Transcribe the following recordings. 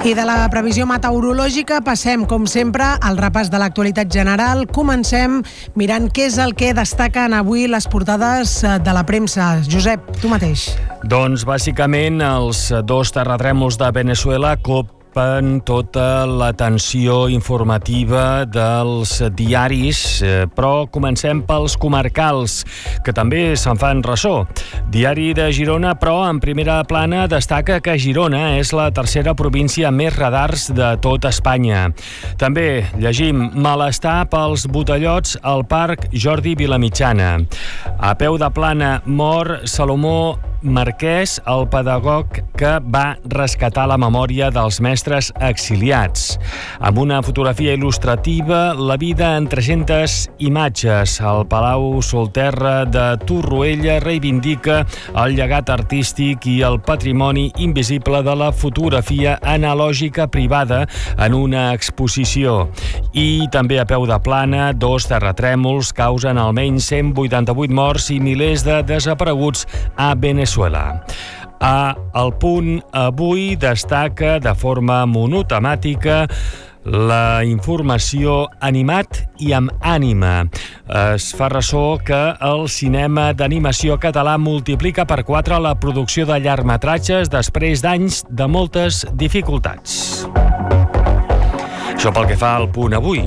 I de la previsió meteorològica passem, com sempre, al repàs de l'actualitat general. Comencem mirant què és el que destaquen avui les portades de la premsa. Josep, tu mateix. Doncs, bàsicament, els dos terratrèmols de Veneçuela copen tota l'atenció informativa dels diaris, però comencem pels comarcals, que també se'n fan ressò. Diari de Girona, però en primera plana destaca que Girona és la tercera província amb més radars de tot Espanya. També llegim malestar pels botellots al Parc Jordi Vilamitjana. A peu de plana mor Salomó Marquès, el pedagog que va rescatar la memòria dels mestres exiliats. Amb una fotografia il·lustrativa, la vida en 300 imatges. El Palau Solterra de Torroella reivindica el llegat artístic i el patrimoni invisible de la fotografia analògica privada en una exposició. I també a peu de plana, dos terratrèmols causen almenys 188 morts i milers de desapareguts a Veneçuela. El Punt avui destaca de forma monotemàtica la informació animat i amb ànima. Es fa ressò que el cinema d'animació català multiplica per 4 la producció de llargmetratges després d'anys de moltes dificultats. Això pel que fa al Punt avui.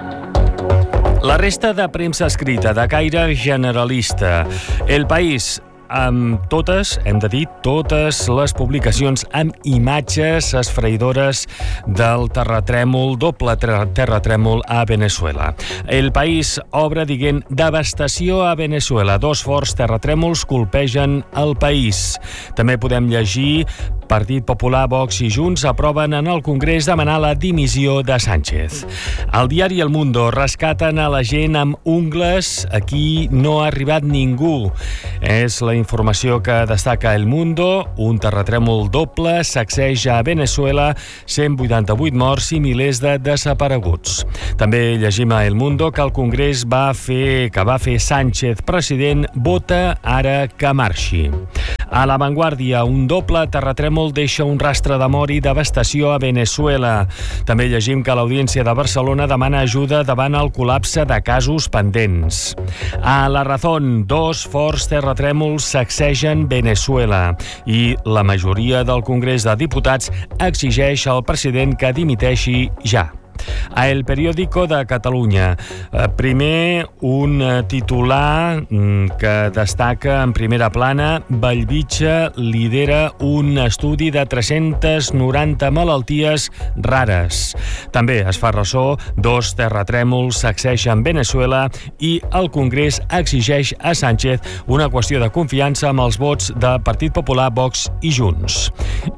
La resta de premsa escrita de caire generalista. El País, amb totes, hem de dir, totes les publicacions amb imatges esfereïdores del terratrèmol, doble terratrèmol a Veneçuela. El País obre dient devastació a Veneçuela. Dos forts terratrèmols colpegen el país. També podem llegir Partit Popular, Vox i Junts aproven en el Congrés demanar la dimissió de Sánchez. El diari El Mundo rescaten a la gent amb ungles. Aquí no ha arribat ningú. És la informació que destaca El Mundo. Un terratrèmol doble sacseja a Veneçuela, 188 morts i milers de desapareguts. També llegim a El Mundo que el Congrés va fer Sánchez president, vota ara que marxi. A La Vanguardia, un doble terratrèmol deixa un rastre de mort i devastació a Veneçuela. També llegim que l'Audiència de Barcelona demana ajuda davant el col·lapse de casos pendents. A La Razón, dos forts terratrèmols sacsegen Veneçuela i la majoria del Congrés de Diputats exigeix al president que dimiteixi ja. A El Periódico de Catalunya, primer un titular que destaca en primera plana: Bellvitge lidera un estudi de 390 malalties rares. També es fa ressò, dos terratrèmols sacsegen Veneçuela i el Congrés exigeix a Sánchez una qüestió de confiança amb els vots del Partit Popular, Vox i Junts.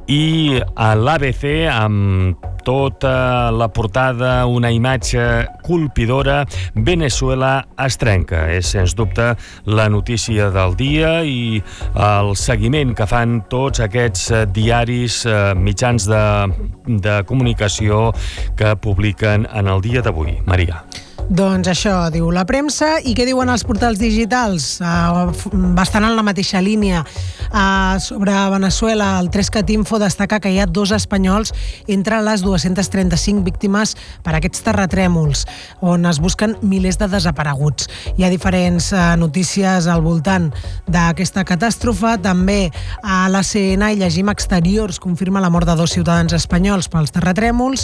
I a l'ABC, amb tota la portada, una imatge colpidora: Veneçuela es trenca. És, sens dubte, la notícia del dia i el seguiment que fan tots aquests diaris, mitjans de comunicació que publiquen en el dia d'avui. Maria. Doncs això diu la premsa. I què diuen els portals digitals? Bastant en la mateixa línia. Sobre Veneçuela, el 3CAT-Info destaca que hi ha 2 espanyols entre les 235 víctimes per aquests terratrèmols, on es busquen milers de desapareguts. Hi ha diferents notícies al voltant d'aquesta catàstrofe. També a l'ACN hi llegim Exteriors confirma la mort de 2 ciutadans espanyols pels terratrèmols,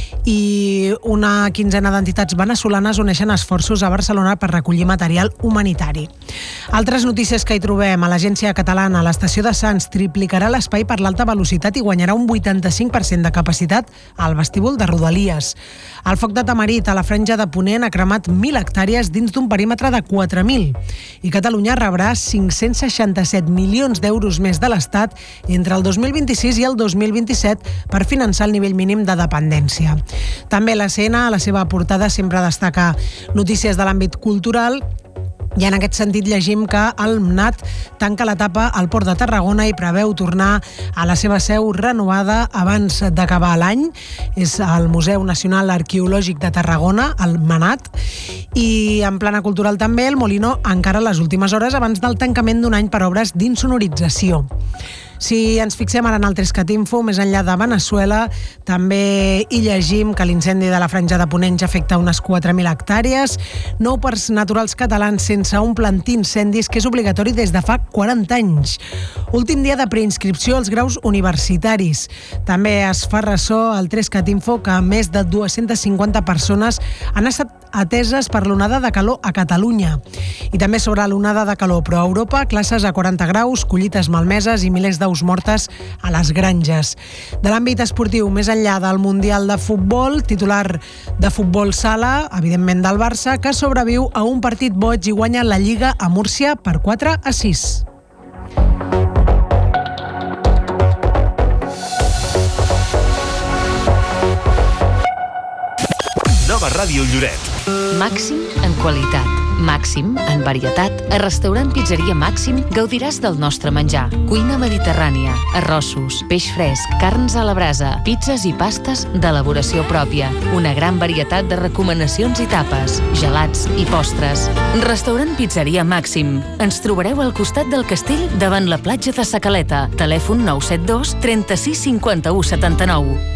i una quinzena d'entitats veneçolanes uneixen esforços a Barcelona per recollir material humanitari. Altres notícies que hi trobem: a l'Agència Catalana, l'estació de Sants triplicarà l'espai per l'alta velocitat i guanyarà un 85% de capacitat al vestíbul de Rodalies. El foc de Tamarit, a la Franja de Ponent, ha cremat 1.000 hectàrees dins d'un perímetre de 4.000. I Catalunya rebrà 567 milions d'euros més de l'Estat entre el 2026 i el 2027 per finançar el nivell mínim de dependència. També l'ACN, a la seva portada, sempre destaca notícies de l'àmbit cultural. I en aquest sentit llegim que el MNAT tanca l'etapa al Port de Tarragona i preveu tornar a la seva seu renovada abans d'acabar l'any. És el Museu Nacional Arqueològic de Tarragona, el MNAT. I en plana cultural també, el Molino encara les últimes hores abans del tancament d'un any per obres d'insonorització. Si ens fixem ara en el 3CAT-Info, més enllà de Veneçuela, també hi llegim que l'incendi de la Franja de Ponent ja afecta unes 4.000 hectàrees, 9 parcs naturals catalans sense un pla antiincendis que és obligatori des de fa 40 anys. Últim dia de preinscripció als graus universitaris. També es fa ressò al 3CAT-Info que més de 250 persones han estat ateses per l'onada de calor a Catalunya. I també sobre l'onada de calor, però a Europa, classes a 40 graus, collites malmeses i milers d'aus mortes a les granges. De l'àmbit esportiu, més enllà del Mundial de Futbol, titular de futbol sala, evidentment del Barça, que sobreviu a un partit boig i guanya la Lliga a Múrcia per 4-6. Nova Ràdio Lloret. Màxim en qualitat, màxim en varietat. A Restaurant Pizzeria Màxim gaudiràs del nostre menjar. Cuina mediterrània, arrossos, peix fresc, carns a la brasa, pizzas i pastes d'elaboració pròpia. Una gran varietat de recomanacions i tapes, gelats i postres. Restaurant Pizzeria Màxim. Ens trobareu al costat del castell davant la platja de Sa Caleta. Telèfon 972 36 51 79.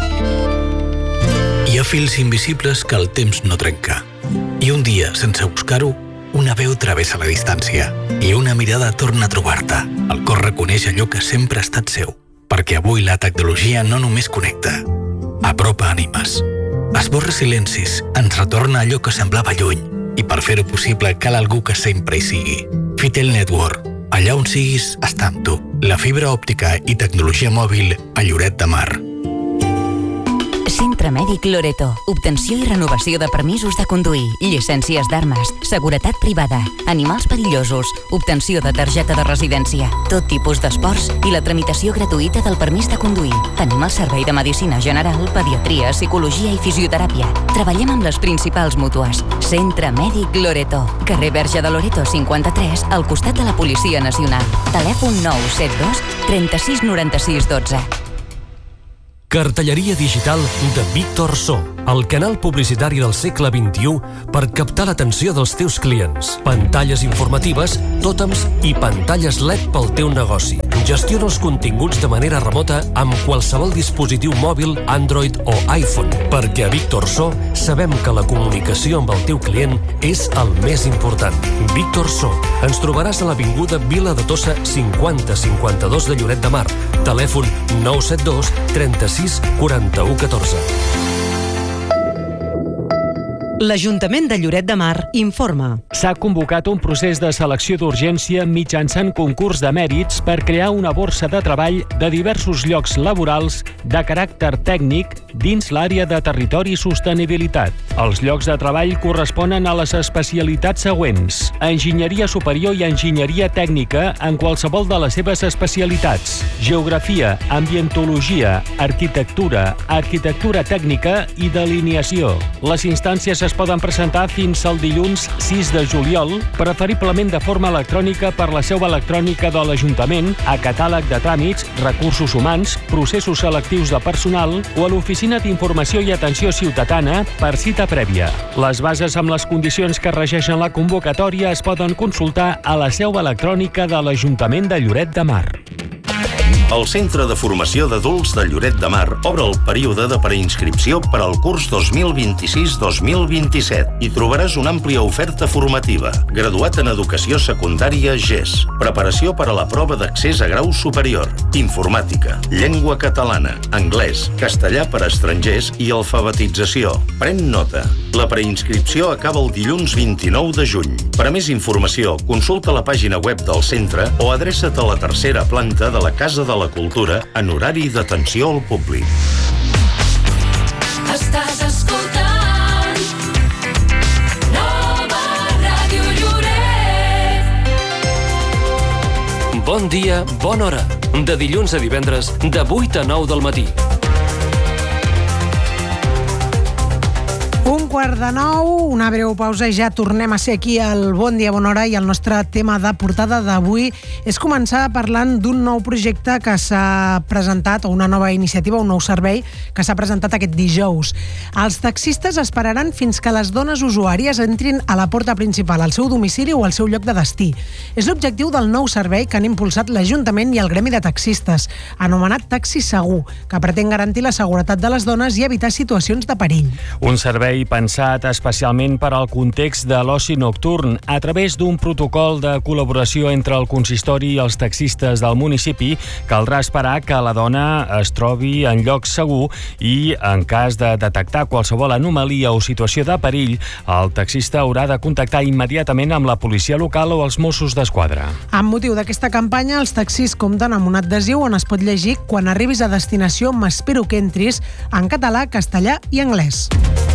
Hi ha fils invisibles que el temps no trenca. I un dia, sense buscar-ho, una veu travessa la distància i una mirada torna a trobar-te. El cor reconeix allò que sempre ha estat seu, perquè avui la tecnologia no només connecta, apropa ànimes. Esborra silencis, ens retorna allò que semblava lluny i per fer-ho possible cal algú que sempre hi sigui. Fitel Network. Allà on siguis, està amb tu. La fibra òptica i tecnologia mòbil a Lloret de Mar. Centre Mèdic Loreto. Obtenció i renovació de permisos de conduir, llicències d'armes, seguretat privada, animals perillosos, obtenció de targeta de residència, tot tipus d'esports i la tramitació gratuïta del permís de conduir. Tenim el servei de medicina general, pediatria, psicologia i fisioteràpia. Treballem amb les principals mútues. Centre Mèdic Loreto. Carrer Verge de Loreto 53, al costat de la Policia Nacional. Telèfon 972 36 96 12. Cartelleria digital de Víctor So, el canal publicitari del segle XXI per captar l'atenció dels teus clients. Pantalles informatives, tòtems i pantalles LED pel teu negoci. Gestiona els continguts de manera remota amb qualsevol dispositiu mòbil, Android o iPhone, perquè a Víctor So sabem que la comunicació amb el teu client és el més important. Víctor So. Ens trobaràs a l'Avinguda Vila de Tossa 5052 de Lloret de Mar. Telèfon 972 36 41 14. L'Ajuntament de Lloret de Mar informa. S'ha convocat un procés de selecció d'urgència mitjançant concurs de mèrits per crear una borsa de treball de diversos llocs laborals de caràcter tècnic dins l'àrea de territori i sostenibilitat. Els llocs de treball corresponen a les especialitats següents: enginyeria superior i enginyeria tècnica en qualsevol de les seves especialitats, geografia, ambientologia, arquitectura, arquitectura tècnica i delineació. Les instàncies es poden presentar fins al dilluns 6 de juliol, preferiblement de forma electrònica per la seu electrònica de l'Ajuntament, a catàleg de tràmits, recursos humans, processos selectius de personal o a l'Oficina d'Informació i Atenció Ciutadana per cita prèvia. Les bases amb les condicions que regeixen la convocatòria es poden consultar a la seu electrònica de l'Ajuntament de Lloret de Mar. El Centre de Formació d'Adults de Lloret de Mar obre el període de preinscripció per al curs 2026-2027. Hi trobaràs una àmplia oferta formativa. Graduat en Educació Secundària GES. Preparació per a la prova d'accés a grau superior. Informàtica. Llengua catalana. Anglès. Castellà per a estrangers i alfabetització. Pren nota. La preinscripció acaba el dilluns 29 de juny. Per a més informació, consulta la pàgina web del centre o adreça't a la tercera planta de la Casa de la Cultura en horari d'atenció al públic. Estàs escoltant Nova Ràdio Lloret. Bon dia, bona hora. De dilluns a divendres, de 8 a 9 del matí. 8:45, una breu pausa i ja tornem a ser aquí al Bon Dia, Bona Hora, i el nostre tema de portada d'avui és començar parlant d'un nou projecte que s'ha presentat, o una nova iniciativa, un nou servei que s'ha presentat aquest dijous. Els taxistes esperaran fins que les dones usuàries entrin a la porta principal, al seu domicili o al seu lloc de destí. És l'objectiu del nou servei que han impulsat l'Ajuntament i el Gremi de Taxistes, anomenat Taxi Segur, que pretén garantir la seguretat de les dones i evitar situacions de perill. Un servei pensat especialment per al context de l'oci nocturn. A través d'un protocol de col·laboració entre el consistori i els taxistes del municipi, caldrà esperar que la dona es trobi en lloc segur i, en cas de detectar qualsevol anomalia o situació de perill, el taxista haurà de contactar immediatament amb la policia local o els Mossos d'Esquadra. Amb motiu d'aquesta campanya, els taxis compten amb un adhesiu on es pot llegir "Quan arribis a destinació m'espero que entris", en català, castellà i anglès.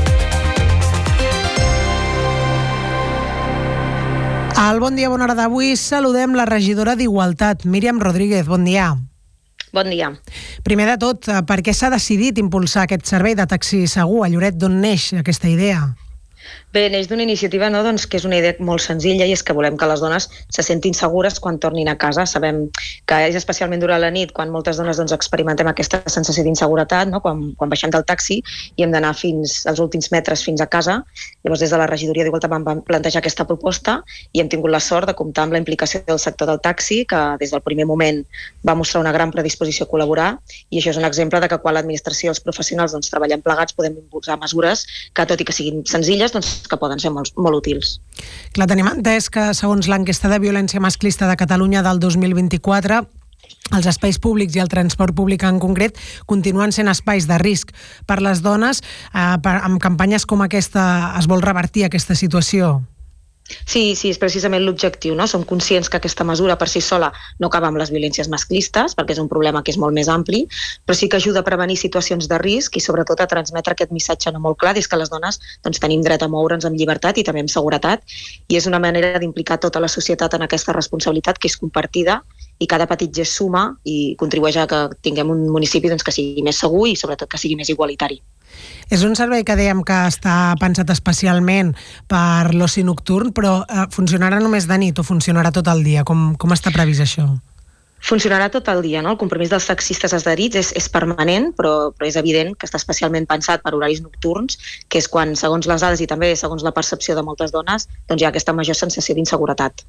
Al Bon Dia, Bona Hora d'avui saludem la regidora d'Igualtat, Míriam Rodríguez. Bon dia. Bon dia. Primer de tot, per què s'ha decidit impulsar aquest servei de taxi segur a Lloret? D'on neix aquesta idea? Bé, neix d'una iniciativa que és una idea molt senzilla, i és que volem que les dones se sentin segures quan tornin a casa. Sabem que és especialment durant la nit quan moltes dones experimentem aquesta sensació d'inseguretat, quan baixem del taxi i hem d'anar fins als últims metres fins a casa. Llavors, des de la regidoria d'Igualtat vam plantejar aquesta proposta i hem tingut la sort de comptar amb la implicació del sector del taxi, que des del primer moment va mostrar una gran predisposició a col·laborar, i això és un exemple de que quan l'administració i els professionals treballem plegats podem impulsar mesures que, tot i que siguin senzilles, que poden ser molt útils. Clar, tenim entès que, segons l'enquesta de violència masclista de Catalunya del 2024, els espais públics i el transport públic en concret continuen sent espais de risc per les dones. Amb campanyes com aquesta es vol revertir aquesta situació? Sí, és precisament l'objectiu, no? Som conscients que aquesta mesura per si sola no acaba amb les violències masclistes, perquè és un problema que és molt més ampli, però sí que ajuda a prevenir situacions de risc i sobretot a transmetre aquest missatge molt clar, és que les dones tenim dret a moure'ns amb llibertat i també amb seguretat, i és una manera d'implicar tota la societat en aquesta responsabilitat que és compartida, i cada petit gest suma i contribueix a que tinguem un municipi que sigui més segur i sobretot que sigui més igualitari. És un servei que dèiem que està pensat especialment per l'oci nocturn, però funcionarà només de nit o funcionarà tot el dia? Com està previst això? Funcionarà tot el dia, no? El compromís dels taxistes adherits és permanent, però és evident que està especialment pensat per horaris nocturns, que és quan, segons les dades i també segons la percepció de moltes dones, hi ha aquesta major sensació d'inseguretat.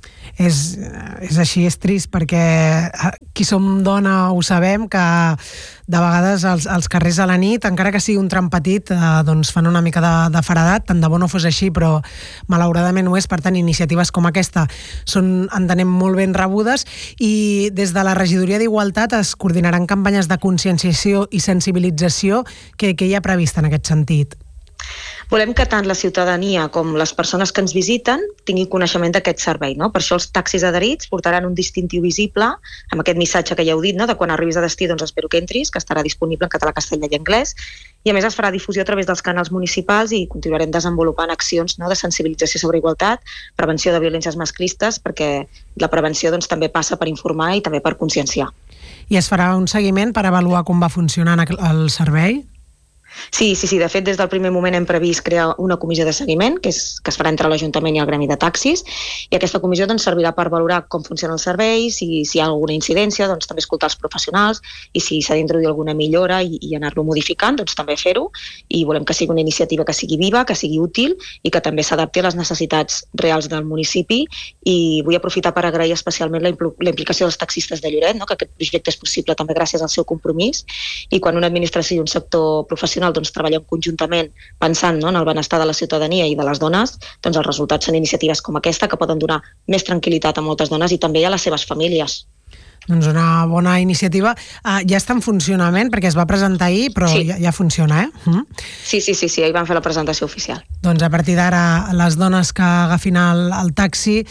És així, és trist, perquè qui som dona ho sabem, que de vegades als carrers a la nit, encara que sigui un tram petit, fan una mica de feredat. Tant de bo no fos així, però malauradament ho és. Per tant, iniciatives com aquesta són, entenem, molt ben rebudes, i des de la regidoria d'Igualtat es coordinaran campanyes de conscienciació i sensibilització. Què hi ha previst en aquest sentit? Volem que tant la ciutadania com les persones que ens visiten tinguin coneixement d'aquest servei, no? Per això els taxis adherits portaran un distintiu visible amb aquest missatge que ja heu dit, no? De quan arribis a destí, espero que entris, que estarà disponible en català, castellà i anglès, i a més es farà difusió a través dels canals municipals i continuarem desenvolupant accions de sensibilització sobre igualtat, prevenció de violències masclistes, perquè la prevenció també passa per informar i també per conscienciar. I es farà un seguiment per avaluar com va funcionant el servei? Sí. De fet, des del primer moment hem previst crear una comissió de seguiment que es farà entre l'Ajuntament i el Gremi de Taxis, i aquesta comissió servirà per valorar com funciona el servei, si hi ha alguna incidència, també escoltar els professionals, i si s'ha d'introduir alguna millora i anar-lo modificant, també fer-ho, i volem que sigui una iniciativa que sigui viva, que sigui útil i que també s'adapti a les necessitats reals del municipi. I vull aprofitar per agrair especialment la implicació dels taxistes de Lloret, que aquest projecte és possible també gràcies al seu compromís, i quan una administració i un sector professional treballem conjuntament pensant en el benestar de la ciutadania i de les dones, els resultats són iniciatives com aquesta que poden donar més tranquil·litat a moltes dones i també a les seves famílies. Doncs una bona iniciativa. Ja està en funcionament, perquè es va presentar ahir, però sí. Ja funciona, eh? Sí, ahir van fer la presentació oficial. Doncs a partir d'ara les dones que agafin el taxi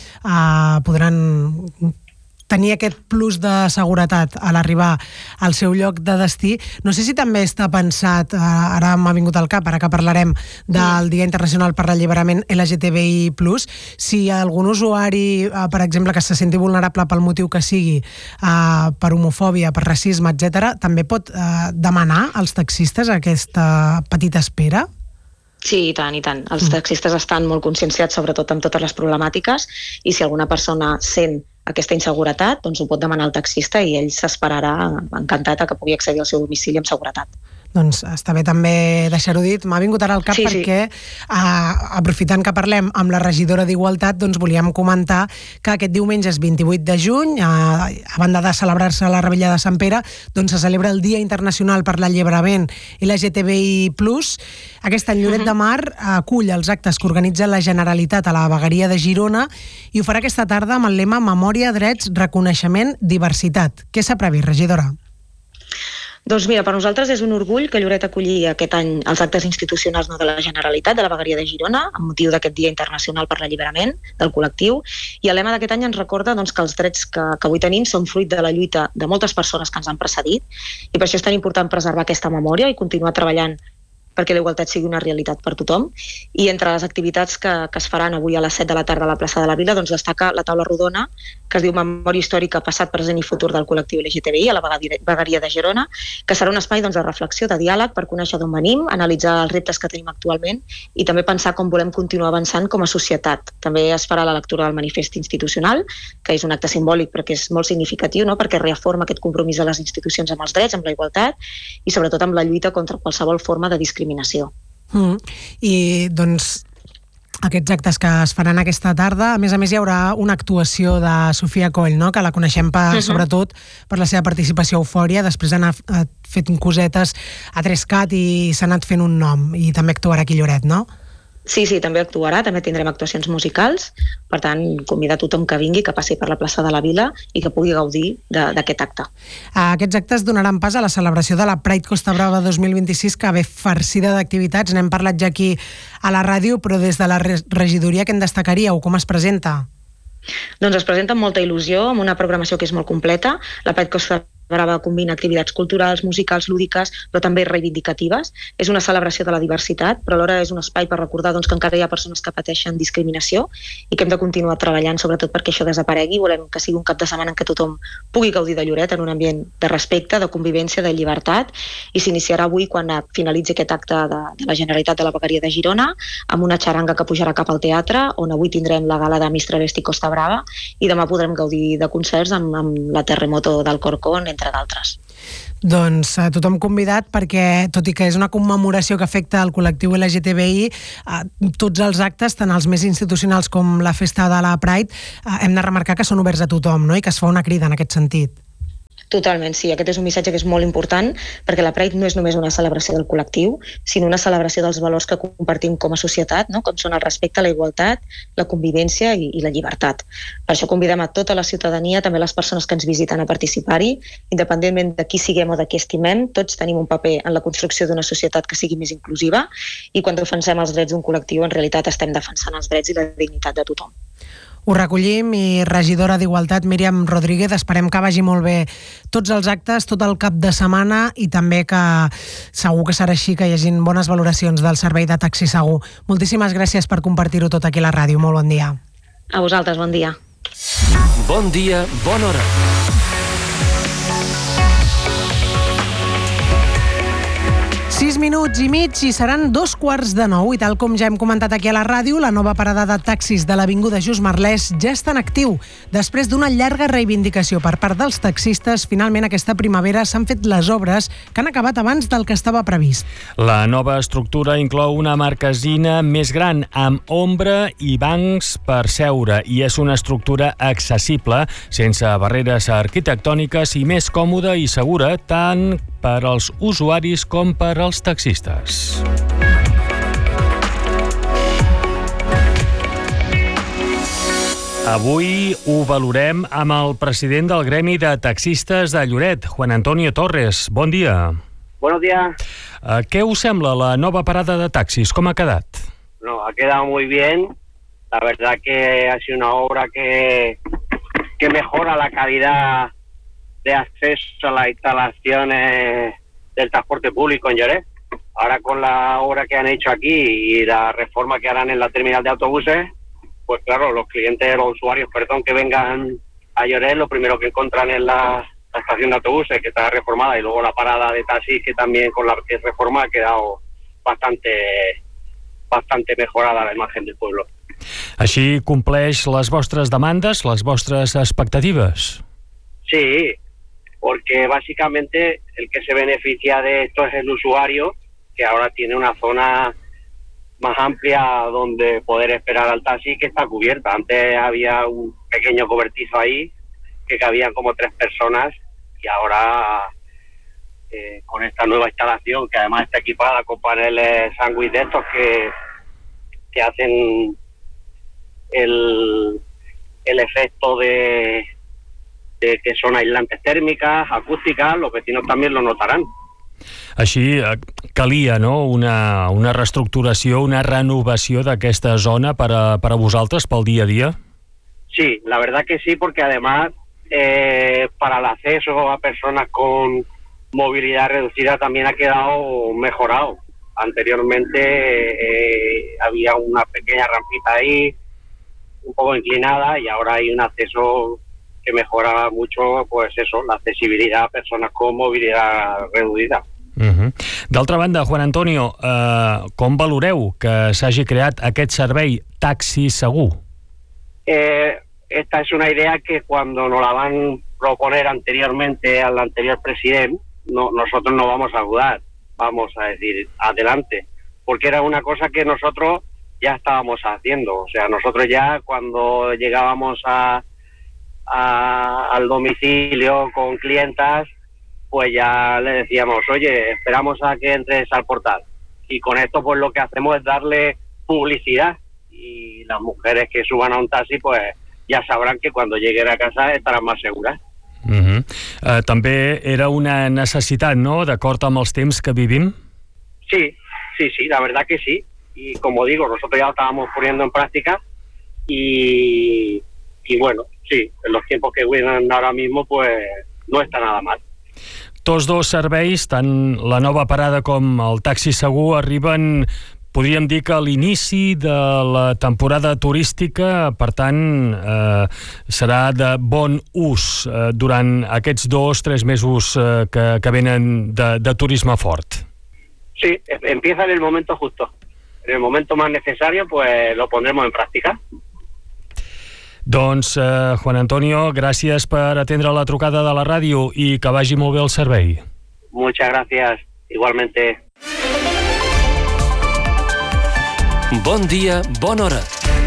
podran tenir aquest plus de seguretat a l'arribar al seu lloc de destí. No sé si també està pensat, ara m'ha vingut al cap, ara que parlarem del Dia Internacional per l'Alliberament LGTBI+, si algun usuari, per exemple, que se senti vulnerable pel motiu que sigui, per homofòbia, per racisme, etc., també pot demanar als taxistes aquesta petita espera? Sí, i tant, i tant. Els taxistes estan molt conscienciats, sobretot amb totes les problemàtiques, i si alguna persona sent aquesta inseguretat, doncs ho pot demanar al taxista i ell s'esperarà encantat a que pugui accedir al seu domicili amb seguretat. Doncs està bé també deixar-ho dit. M'ha vingut ara al cap perquè, aprofitant que parlem amb la regidora d'Igualtat, doncs volíem comentar que aquest diumenge és 28 de juny, a banda de celebrar-se la Revetlla de Sant Pere, doncs se celebra el Dia Internacional per l'Alliberament LGTBI+. Aquest any Lloret de Mar acull els actes que organitza la Generalitat a la Vegueria de Girona i ho farà aquesta tarda amb el lema Memòria, Drets, Reconeixement, Diversitat. Què s'ha previst, regidora? Doncs mira, per nosaltres és un orgull que Lloret acolli aquest any els actes institucionals de la Generalitat, de la Vegueria de Girona, amb motiu d'aquest Dia Internacional per l'Alliberament del col·lectiu, i el lema d'aquest any ens recorda que els drets que avui tenim són fruit de la lluita de moltes persones que ens han precedit, i per això és tan important preservar aquesta memòria i continuar treballant perquè la igualtat sigui una realitat per tothom. I entre les activitats que es faran avui a les 7 de la tarda a la plaça de la Vila, doncs destaca la taula rodona, que es diu Memòria històrica, passat, present i futur del col·lectiu LGTBI a la Vegueria de Girona, que serà un espai de reflexió, de diàleg, per conèixer d'on venim, analitzar els reptes que tenim actualment i també pensar com volem continuar avançant com a societat. També es farà la lectura del manifest institucional, que és un acte simbòlic però que és molt significatiu, perquè reafirma aquest compromís de les institucions amb els drets, amb la igualtat i sobretot amb la lluita contra qualsevol forma de discriminació. I doncs aquests actes que es faran aquesta tarda, a més hi haurà una actuació de Sofia Coll, no? Que la coneixem sobretot per la seva participació a Eufòria, després ha fet cosetes a 3CAT i s'ha anat fent un nom, i també actuarà aquí a Lloret, no? Sí, també actuarà, també tindrem actuacions musicals, per tant, convidar tothom que vingui, que passi per la plaça de la Vila i que pugui gaudir d'aquest acte. Aquests actes donaran pas a la celebració de la Pride Costa Brava 2026, que ve farcida d'activitats. N'hem parlat ja aquí a la ràdio, però des de la regidoria què en destacaríeu? Com es presenta? Doncs es presenta amb molta il·lusió, amb una programació que és molt completa. La Pride Costa Brava combina activitats culturals, musicals, lúdiques, però també reivindicatives. És una celebració de la diversitat, però alhora és un espai per recordar que encara hi ha persones que pateixen discriminació i que hem de continuar treballant sobretot perquè això desaparegui. Volem que sigui un cap de setmana en què tothom pugui gaudir de Lloret en un ambient de respecte, de convivència, de llibertat, i s'iniciarà avui quan finalitzi aquest acte de la Generalitat de la Vegueria de Girona amb una xaranga que pujarà cap al teatre, on avui tindrem la gala de Miss Travesti Costa Brava i demà podrem gaudir de concerts amb la Terremoto del Corcón, entre d'altres. Doncs tothom convidat perquè, tot i que és una commemoració que afecta el col·lectiu LGTBI, tots els actes, tant els més institucionals com la festa de la Pride, hem de remarcar que són oberts a tothom, no? I que es fa una crida en aquest sentit. Totalment, sí. Aquest és un missatge que és molt important perquè la Pride no és només una celebració del col·lectiu, sinó una celebració dels valors que compartim com a societat, no? Com són el respecte, la igualtat, la convivència i la llibertat. Per això convidem a tota la ciutadania, també les persones que ens visiten, a participar-hi, independentment de qui siguem o de qui estimem, tots tenim un paper en la construcció d'una societat que sigui més inclusiva i quan defensem els drets d'un col·lectiu en realitat estem defensant els drets i la dignitat de tothom. Ho recollim i regidora d'Igualtat, Míriam Rodríguez, esperem que vagi molt bé tots els actes, tot el cap de setmana i també que segur que serà així, que hi hagin bones valoracions del servei de taxi segur. Moltíssimes gràcies per compartir-ho tot aquí a la ràdio. Molt bon dia. A vosaltres, bon dia. Bon dia, bona hora. 6 minuts i mig i seran 2:15 i tal com ja hem comentat aquí a la ràdio, la nova parada de taxis de l'Avinguda Just Merlès ja està en actiu. Després d'una llarga reivindicació per part dels taxistes, finalment aquesta primavera s'han fet les obres que han acabat abans del que estava previst. La nova estructura inclou una marquesina més gran amb ombra i bancs per seure i és una estructura accessible, sense barreres arquitectòniques i més còmoda i segura tant per als usuaris com per als taxistes. Avui ho valorem amb el president del Gremi de Taxistes de Lloret, Juan Antonio Torres. Bon dia. Buenos días. Què us sembla la nova parada de taxis? Com ha quedat? No, ha quedado muy bien. La verdad que ha sido una obra que mejora la calidad de acceso a las instalaciones del transporte público en Lloret. Ahora con la obra que han hecho aquí y la reforma que harán en la terminal de autobuses, pues claro, los usuarios que vengan a Lloret, lo primero que encuentran es la estación de autobuses, que está reformada, y luego la parada de taxis, que también con la que reforma ha quedado bastante bastante mejorada la imagen del pueblo. Així compleix les vostres demandes, les vostres expectatives? Sí, porque básicamente el que se beneficia de esto es el usuario, que ahora tiene una zona más amplia donde poder esperar al taxi, que está cubierta. Antes había un pequeño cobertizo ahí que cabían como 3 personas y ahora con esta nueva instalación, que además está equipada con paneles sándwich de estos que hacen el efecto de que son aislantes térmicas, acústicas, los vecinos también lo notarán. Així calia, no?, una reestructuració, una renovació d'aquesta zona per a vosaltres, pel dia a dia? Sí, la verdad que sí, porque además para el acceso a personas con movilidad reducida también ha quedado mejorado. Anteriormente había una pequeña rampita ahí, un poco inclinada, y ahora hay un acceso que mejora mucho, pues eso, la accesibilidad a personas con movilidad reducida. D'altra banda, Juan Antonio, com valoreu que s'hagi creat aquest servei Taxi Segur? Esta es una idea que cuando nos la van a proponer anteriormente al anterior presidente, nosotros no vamos a dudar, vamos a decir adelante, porque era una cosa que nosotros ya estábamos haciendo. O sea, nosotros ya cuando llegábamos al domicilio con clientas, pues ya le decíamos, oye, esperamos a que entres al portal. Y con esto pues lo que hacemos es darle publicidad, y las mujeres que suban a un taxi pues ya sabrán que cuando lleguen a casa estarán más seguras. També era una necessitat, no?, d'acord amb els temps que vivim? Sí, la verdad que sí. Y como digo, nosotros ya lo estábamos poniendo en práctica y bueno, sí, en los tiempos que vienen ahora mismo pues no está nada mal. Tots dos serveis, tant la nova parada com el Taxi Segur, arriben, podríem dir que a l'inici de la temporada turística, per tant, serà de bon ús durant aquests 2-3 mesos que venen de turisme fort. Sí, empieza en el momento justo. En el momento más necesario, pues lo pondremos en práctica. Doncs, Juan Antonio, gràcies per atendre la trucada de la ràdio i que vagi molt bé el servei. Muchas gracias, igualmente. Bon dia, bona hora.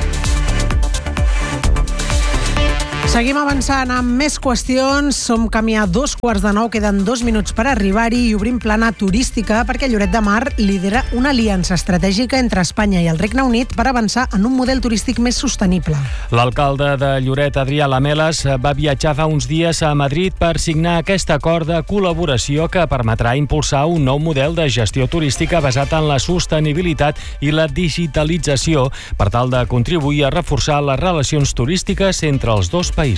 Seguim avançant amb més qüestions. Som camí a 8:45, queden 2 minuts per arribar-hi i obrim plana turística perquè Lloret de Mar lidera una aliança estratègica entre Espanya i el Regne Unit per avançar en un model turístic més sostenible. L'alcalde de Lloret, Adrià Lamelas, va viatjar fa uns dies a Madrid per signar aquest acord de col·laboració que permetrà impulsar un nou model de gestió turística basat en la sostenibilitat i la digitalització per tal de contribuir a reforçar les relacions turístiques entre els dos països.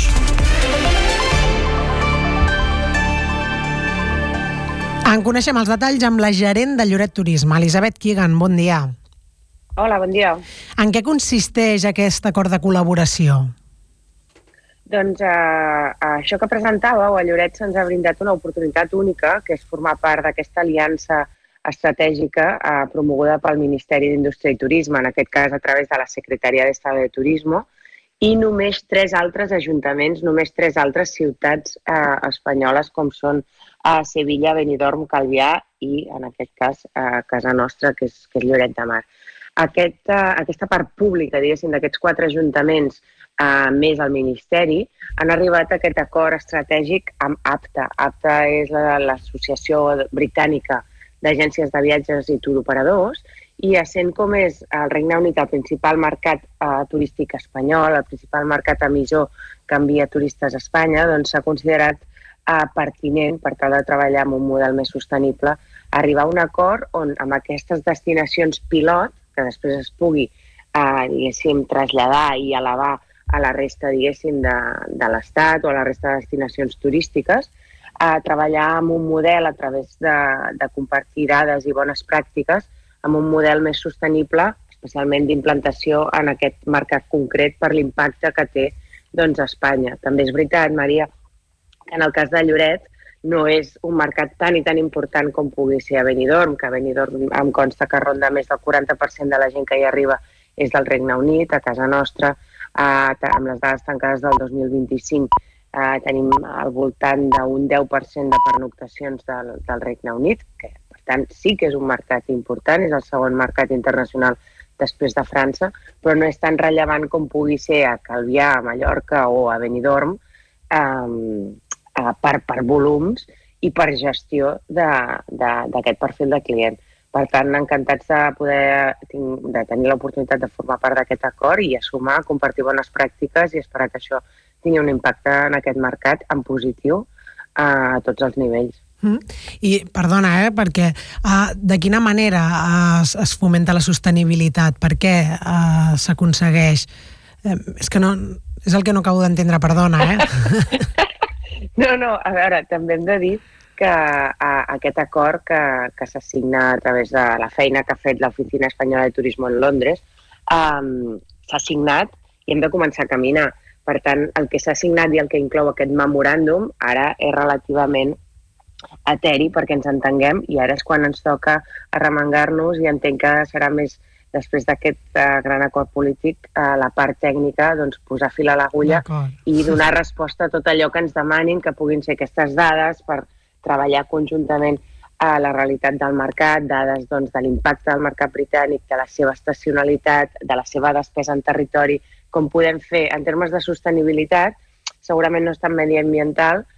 En coneixem els detalls amb la gerent de Lloret Turisme, Elisabet Kigan. Bon dia. Hola, bon dia. En què consisteix aquest acord de col·laboració? Doncs això que presentàveu, a Lloret se'ns ha brindat una oportunitat única, que és formar part d'aquesta aliança estratègica promoguda pel Ministeri d'Indústria i Turisme, en aquest cas a través de la Secretaria d'Estado de Turismo, i només 3 altres ajuntaments, només 3 altres ciutats espanyoles, com són Sevilla, Benidorm, Calvià i, en aquest cas, casa nostra, que és Lloret de Mar. Aquesta part pública, diguéssim, d'aquests 4 ajuntaments, més el Ministeri, han arribat a aquest acord estratègic amb APTA. APTA és l'Associació Britànica d'Agències de Viatges i Turoperadors, i essent com és el Regne Unit el principal mercat turístic espanyol, el principal mercat emissor que envia turistes a Espanya, doncs s'ha considerat pertinent, per tal de treballar en un model més sostenible, arribar a un acord on amb aquestes destinacions pilot, que després es pugui, diguéssim, traslladar i elevar a la resta, diguéssim, de l'Estat o a la resta de destinacions turístiques, treballar amb un model a través de compartir dades i bones pràctiques, amb un model més sostenible, especialment d'implantació en aquest mercat concret per l'impacte que té a Espanya. També és veritat, Maria, que en el cas de Lloret no és un mercat tan i tan important com pugui ser a Benidorm, que a Benidorm em consta que ronda més del 40% de la gent que hi arriba és del Regne Unit, a casa nostra, amb les dades tancades del 2025, tenim al voltant d'un 10% de pernoctacions del Regne Unit, que per tant sí que és un mercat important, és el segon mercat internacional després de França, però no és tan rellevant com pugui ser a Calvià, a Mallorca o a Benidorm, per volums i per gestió d'aquest perfil de client. Per tant, encantats de tenir l'oportunitat de formar part d'aquest acord i a sumar, compartir bones pràctiques i esperar que això tingui un impacte en aquest mercat en positiu a tots els nivells. I, perdona, perquè de quina manera es fomenta la sostenibilitat? Per què s'aconsegueix? És que no, és el que no acabo d'entendre, perdona, No, a veure, també hem de dir que aquest acord que s'ha signat a través de la feina que ha fet l'Oficina Espanyola de Turisme en Londres s'ha signat i hem de començar a caminar. Per tant, el que s'ha signat i el que inclou aquest memoràndum ara és relativament eteri perquè ens entenguem i ara és quan ens toca arremangar-nos i entenc que serà més després d'aquest gran acord polític, la part tècnica, doncs, posar fil a l'agulla i donar resposta a tot allò que ens demanin, que puguin ser aquestes dades per treballar conjuntament a la realitat del mercat, dades doncs, de l'impacte del mercat britànic, de la seva estacionalitat, de la seva despesa en territori, com podem fer en termes de sostenibilitat, segurament no és tan mediambiental,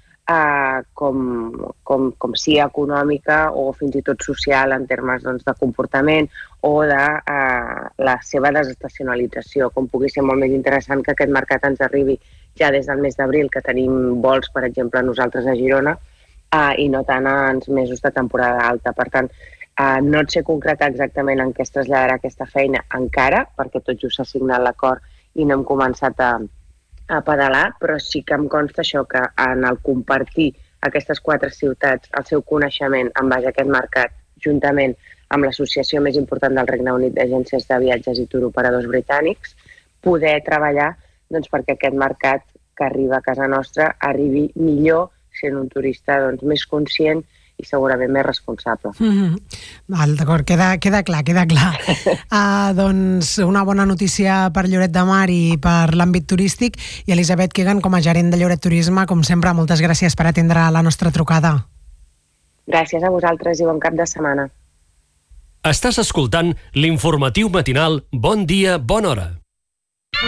com sí econòmica o fins i tot social en termes doncs, de comportament o de la seva desestacionalització, com pugui ser molt més interessant que aquest mercat ens arribi ja des del mes d'abril, que tenim vols, per exemple, nosaltres a Girona, i no tant en mesos de temporada alta. Per tant, no et sé concretar exactament en què es traslladarà aquesta feina encara, perquè tot just s'ha signat l'acord i no hem començat a pedalar, però sí que em consta això, que en el compartir aquestes 4 ciutats el seu coneixement en base a aquest mercat, juntament amb l'associació més important del Regne Unit d'agències de viatges i turoperadors britànics, poder treballar doncs, perquè aquest mercat que arriba a casa nostra arribi millor sent un turista doncs, més conscient i segurament més responsable. D'acord, queda clar. Doncs una bona notícia per Lloret de Mar i per l'àmbit turístic. I Elisabet Keegan, com a gerent de Lloret Turisme, com sempre, moltes gràcies per atendre la nostra trucada. Gràcies a vosaltres i bon cap de setmana. Estàs escoltant l'informatiu matinal Bon Dia, Bona Hora.